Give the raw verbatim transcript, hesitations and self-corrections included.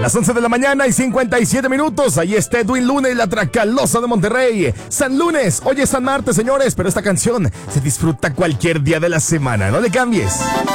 las once de la mañana y cincuenta y siete minutos. Ahí está Edwin Luna y la Tracalosa de Monterrey. San Lunes, hoy es San Martes, señores, pero esta canción se disfruta cualquier día de la semana. No le cambies.